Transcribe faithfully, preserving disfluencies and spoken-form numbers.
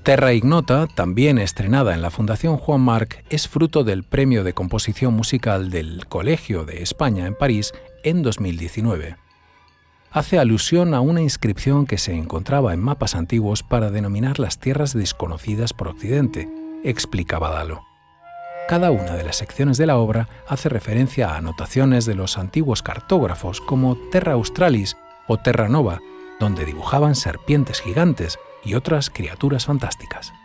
Terra Ignota, también estrenada en la Fundación Juan March, es fruto del Premio de Composición Musical del Colegio de España en París en dos mil diecinueve. Hace alusión a una inscripción que se encontraba en mapas antiguos para denominar las tierras desconocidas por Occidente, explica Badalo. Cada una de las secciones de la obra hace referencia a anotaciones de los antiguos cartógrafos como Terra Australis o Terra Nova, donde dibujaban serpientes gigantes y otras criaturas fantásticas.